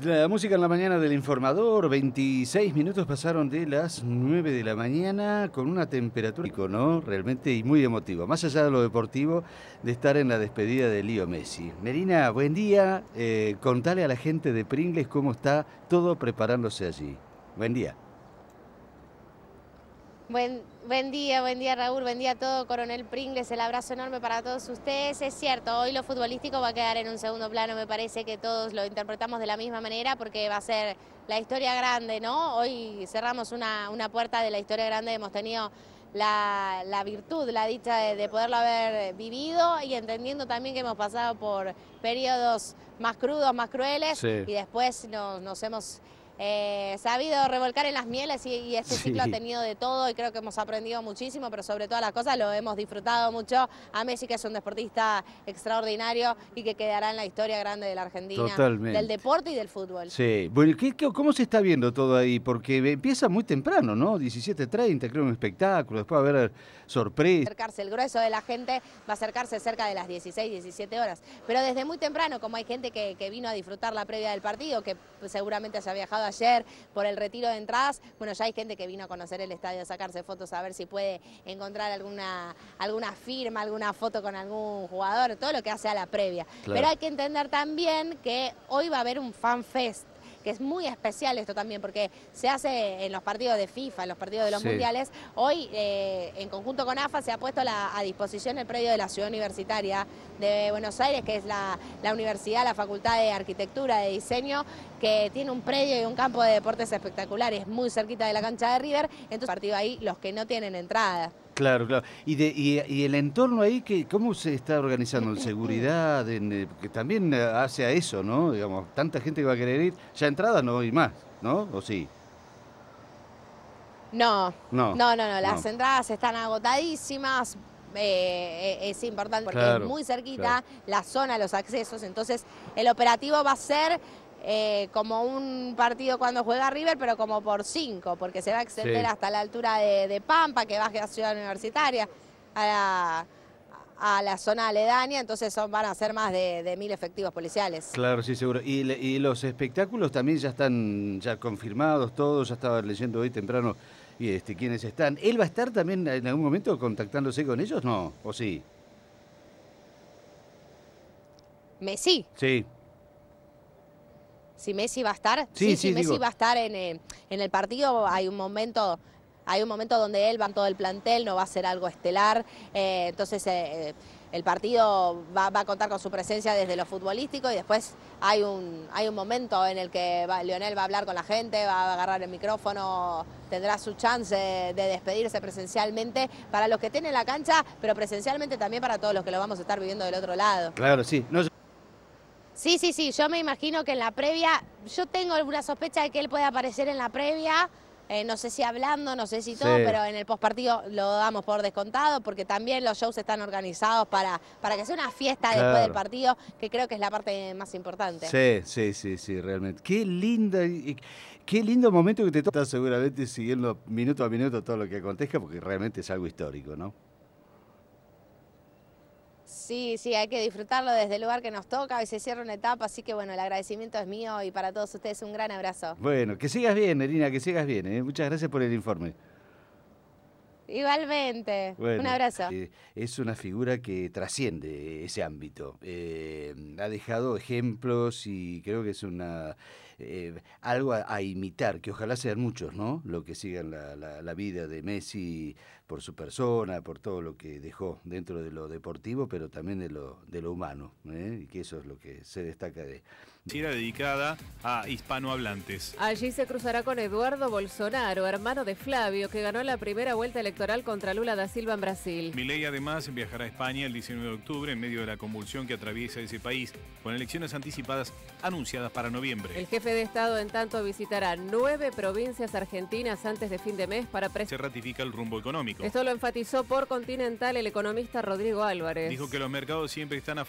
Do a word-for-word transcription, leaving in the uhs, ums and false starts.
La música en la mañana del Informador, veintiséis minutos pasaron de las nueve de la mañana con una temperatura, ¿no? Realmente y muy emotiva, más allá de lo deportivo, de estar en la despedida de Leo Messi. Merina, buen día, eh, contale a la gente de Pringles cómo está todo preparándose allí. Buen día. Buen, buen día, buen día Raúl, buen día a todo, Coronel Pringles, el abrazo enorme para todos ustedes. Es cierto, hoy lo futbolístico va a quedar en un segundo plano, me parece que todos lo interpretamos de la misma manera porque va a ser la historia grande, ¿no? Hoy cerramos una, una puerta de la historia grande, hemos tenido la, la virtud, la dicha de, de poderlo haber vivido y entendiendo también que hemos pasado por periodos más crudos, más crueles Sí. y después nos, nos hemos... Eh, sabido revolcar en las mieles y, y este Sí. ciclo ha tenido de todo y creo que hemos aprendido muchísimo, pero sobre todas las cosas lo hemos disfrutado mucho. A Messi, que es un deportista extraordinario y que quedará en la historia grande de la Argentina, Totalmente. del deporte y del fútbol. Sí, bueno, ¿qué, qué, ¿cómo se está viendo todo ahí? Porque empieza muy temprano, ¿no? diecisiete treinta, creo, un espectáculo, después va a haber sorpresa. Acercarse, el grueso de la gente va a acercarse cerca de las dieciséis, diecisiete horas, pero desde muy temprano, como hay gente que, que vino a disfrutar la previa del partido, que seguramente haya viajado ayer por el retiro de entradas, bueno, ya hay gente que vino a conocer el estadio, a sacarse fotos, a ver si puede encontrar alguna, alguna firma, alguna foto con algún jugador, todo lo que hace a la previa. Claro. Pero hay que entender también que hoy va a haber un fan fest, que es muy especial esto también, porque se hace en los partidos de FIFA, en los partidos de los Sí. mundiales. Hoy, eh, en conjunto con A F A, se ha puesto la, a disposición el predio de la Ciudad Universitaria de Buenos Aires, que es la, la universidad, la Facultad de Arquitectura, de Diseño, que tiene un predio y un campo de deportes espectaculares, muy cerquita de la cancha de River. Entonces, partido ahí, los que no tienen entrada. Claro, claro. Y, de, y, y el entorno ahí, que ¿cómo se está organizando? ¿En seguridad? En, eh, que también eh, hace a eso, ¿no? Digamos, tanta gente que va a querer ir. Ya entrada no hay más, ¿no? ¿O sí? No, No, no, no, no, las no. entradas están agotadísimas. Eh, es importante porque Claro, es muy cerquita claro. la zona, los accesos, entonces el operativo va a ser eh, como un partido cuando juega River, pero como por cinco, porque se va a extender Sí. hasta la altura de, de Pampa, que baje a Ciudad Universitaria, a la, a la zona aledaña, entonces son, van a ser más de, de mil efectivos policiales. Claro, sí, seguro. Y, le- y los espectáculos también ya están ya confirmados, todos. Ya estaba leyendo hoy temprano y este, quiénes están. ¿Él va a estar también en algún momento contactándose con ellos? No, ¿o sí? Messi. Sí. Si Messi va a estar, Sí, sí, sí, sí, Messi digo. va a estar en, eh, en el partido. Hay un momento, hay un momento donde él va con todo el plantel, no va a ser algo estelar. Eh, entonces eh, el partido va, va a contar con su presencia desde lo futbolístico y después hay un, hay un momento en el que va, Lionel va a hablar con la gente, va a agarrar el micrófono, tendrá su chance de, de despedirse presencialmente para los que estén en la cancha, pero presencialmente también para todos los que lo vamos a estar viviendo del otro lado. Claro, sí. No, Sí, sí, sí, yo me imagino que en la previa, yo tengo alguna sospecha de que él puede aparecer en la previa, eh, no sé si hablando, no sé si todo, Sí. pero en el postpartido lo damos por descontado, porque también los shows están organizados para, para que sea una fiesta Claro. después del partido, que creo que es la parte más importante. Sí, sí, sí, sí, realmente. Qué linda, y- qué lindo momento que te toca seguramente siguiendo minuto a minuto todo lo que acontezca, porque realmente es algo histórico, ¿no? Sí, sí, hay que disfrutarlo desde el lugar que nos toca, hoy se cierra una etapa, así que bueno, el agradecimiento es mío y para todos ustedes un gran abrazo. Bueno, que sigas bien, Erina, que sigas bien, ¿eh? Muchas gracias por el informe. Igualmente, un Bueno, abrazo. eh, es una figura que trasciende ese ámbito. Eh, ha dejado ejemplos y creo que es una eh, algo a, a imitar, que ojalá sean muchos, ¿no? Lo que sigan la, la, la vida de Messi por su persona, por todo lo que dejó dentro de lo deportivo, pero también de lo, de lo humano, ¿eh? Y que eso es lo que se destaca de... Era dedicada a hispanohablantes. Allí se cruzará con Eduardo Bolsonaro, hermano de Flavio, que ganó la primera vuelta electoral contra Lula da Silva en Brasil. Milei además viajará a España el diecinueve de octubre en medio de la convulsión que atraviesa ese país, con elecciones anticipadas anunciadas para noviembre. El jefe de Estado, en tanto, visitará nueve provincias argentinas antes de fin de mes para Se presentar. ratifica el rumbo económico. Esto lo enfatizó por Continental el economista Rodrigo Álvarez. Dijo que los mercados siempre están a